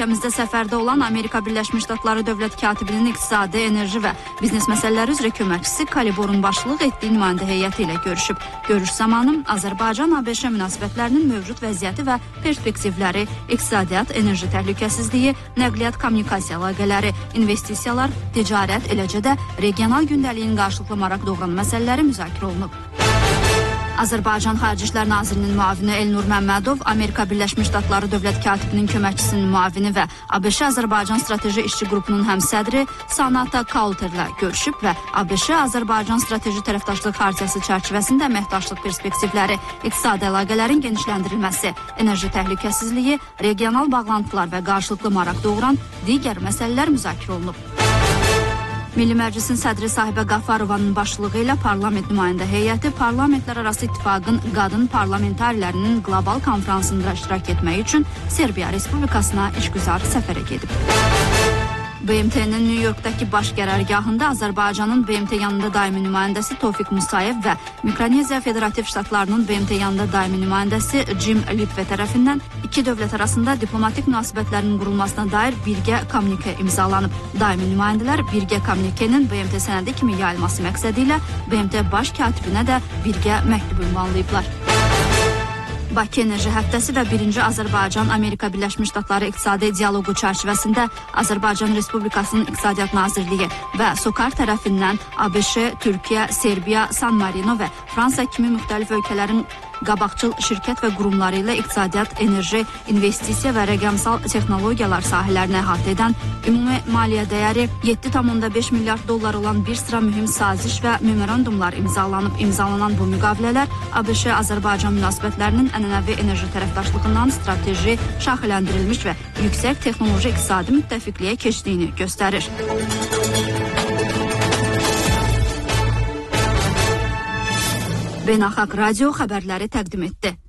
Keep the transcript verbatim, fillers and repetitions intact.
ölkəmizdə səfərdə olan Amerika Birləşmiş Ştatları dövlət katibinin iqtisadi, enerji və biznes məsələləri üzrə köməkçisi Kaliborun başçılıq etdiyi nümayəndə heyəti ilə görüşüb. Görüş zamanı Azərbaycan-A B Ş münasibətlərinin mövcud vəziyyəti və perspektivləri, iqtisadiyyat, enerji təhlükəsizliyi, nəqliyyat, kommunikasiya əlaqələri, investisiyalar, ticarət, eləcə də regional gündəliyin qarşılıqlı maraq doğuran məsələləri müzakirə olunub. Azərbaycan Xarici İşlər Nazirinin müavini Elnur Məmmədov, Amerika Birləşmiş Ştatları dövlət katibinin köməkçisinin müavini və A B Ş Azərbaycan Strateji İşçi qrupunun həmsədri Sanata Kauterlə görüşüb və A B Ş Azərbaycan Strateji Tərəfdaşlıq Xartiyası çərçivəsində əməkdaşlıq perspektivləri, iqtisadi əlaqələrin genişləndirilməsi, enerji təhlükəsizliyi, regional bağlantılar və qarşılıqlı maraq doğuran digər məsələlər müzakirə olunub. Milli Məclisin sədri Sahibə Qafarovanın başçılığı ilə parlament nümayəndə heyəti Parlamentlərarası İttifaqın qadın parlamentarilərinin qlobal konfransında iştirak etmək üçün Serbiya Respublikasına işgüzar səfərə gedib. B M T-nin New Yorkdakı baş qərargahında Azərbaycanın B M T yanında daimi nümayəndəsi Tofiq Musayev və Mikroneziya Federativ Ştatlarının B M T yanında daimi nümayəndəsi Jim Litve tərəfindən iki dövlət arasında diplomatik münasibətlərin qurulmasına dair birgə kommunikə imzalanıb. Daimi nümayəndələr birgə kommunikenin B M T sənədi kimi yayılması məqsədi ilə B M T baş katibinə də birgə məktub ünvanlayıblar. Bakı Enerji Həftəsi və birinci Azərbaycan-Amerika Birləşmiş Ştatları İqtisadi Dialoqu çərçivəsində Azərbaycan Respublikasının İqtisadiyyat Nazirliyi və SOCAR tərəfindən A B Ş, Türkiyə, Serbiya, San Marino və Fransa kimi müxtəlif ölkələrin qabaqcıl şirkət və qurumları ilə iqtisadiyyat, enerji, investisiya və rəqəmsal texnologiyalar sahələrini əhatə edən ümumi maliyyə dəyəri yeddi tam onda beş milyard dollar olan bir sıra mühüm saziş və memorandumlar imzalanıb. İmzalanan bu müqavilələr A B Ş Azərbaycan münasibətlərinin ənənəvi enerji tərəfdaşlığından strateji, şaxələndirilmiş və yüksək texnoloji iqtisadi müttəfiqliyə keçdiyini göstərir. Beynəlxalq Radio xəbərləri təqdim etdi.